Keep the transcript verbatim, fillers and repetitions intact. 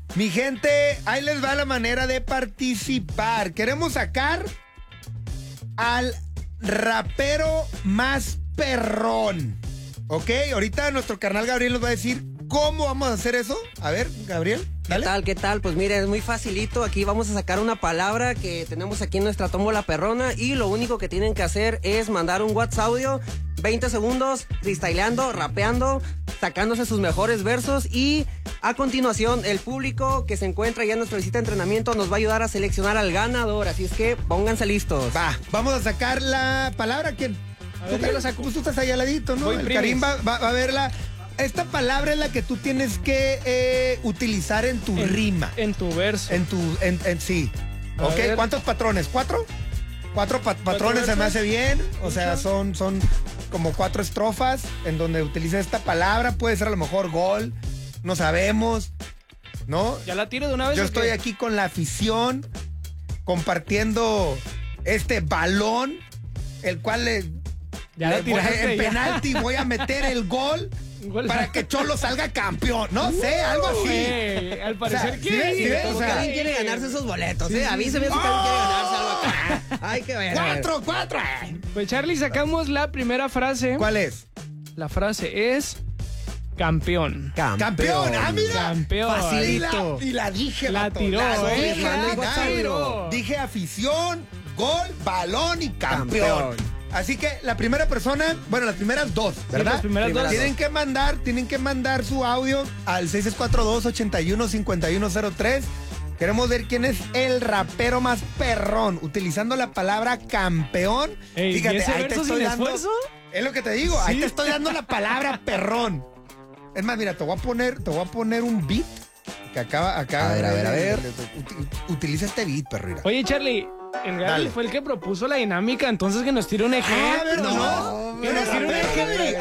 Mi gente, ahí les va la manera de participar. Queremos sacar al rapero más perrón. Ok, ahorita nuestro carnal Gabriel nos va a decir cómo vamos a hacer eso. A ver, Gabriel, dale. ¿Qué tal? ¿Qué tal? Pues mire, es muy facilito. Aquí vamos a sacar una palabra que tenemos aquí en nuestra tómbola perrona y lo único que tienen que hacer es mandar un WhatsApp audio, veinte segundos, freestyleando, rapeando, sacándose sus mejores versos y a continuación el público que se encuentra ya en nuestra visita de entrenamiento nos va a ayudar a seleccionar al ganador. Así es que pónganse listos. Va, vamos a sacar la palabra. ¿Quién? A ver, ¿Tú, yo la saco. Pues tú estás ahí al ladito, ¿no? Voy El primis. Karim va, va- va a verla. Esta palabra es la que tú tienes que eh, utilizar en tu En- rima. En tu verso. En tu, en, en sí. A ¿Ok? ver. ¿Cuántos patrones? ¿Cuatro? Cuatro pa- patrones se me versos? hace bien. O sea, Ocho. son, son como cuatro estrofas en donde utilizas esta palabra. Puede ser a lo mejor gol. No sabemos. ¿No? ¿Ya la tiro de una vez? Yo o estoy qué? aquí con la afición compartiendo este balón, el cual le, Ya le la voy- tiraste, en ya. penalti voy a meter el gol Gol. para que Cholo salga campeón. No sé, algo así. Güey, al parecer O sea, que... ¿sí ves? ¿Sí ves? Como o que sea, alguien quiere ganarse esos boletos, sí, ¿eh? sí. Avíseme si ¡Oh! alguien quiere ganarse algo acá. Ay, qué ver. Cuatro, cuatro. Pues Charlie, sacamos la primera frase. ¿Cuál es? La frase es... Campeón. Campeón. Ah, mira. Campeón. Y la, Facilito. y la dije, La vato, tiró, la ¿eh? dije La al final. tiró. Dije afición, gol, balón y campeón. Campeón. Así que la primera persona, bueno, las primeras dos, ¿verdad? las primeras dos. Tienen que mandar, tienen que mandar su audio al seis seis cuatro dos, ocho uno, cinco uno cero tres. Queremos ver quién es el rapero más perrón, utilizando la palabra campeón. Ey, ¿y ese ahí verso sin esfuerzo? Es lo que te digo, ahí Sí. te estoy dando la palabra perrón. Es más, mira, te voy a poner, te voy a poner un beat que acaba, acá. A ver, a ver, a ver. Uti- Utiliza este beat, perrira. Oye, Charlie, el Gaby Dale. fue el que propuso la dinámica, entonces que nos tire un ejemplo. Ah, ¿verdad? ¿no? No, Que nos tire un espérame, ejemplo.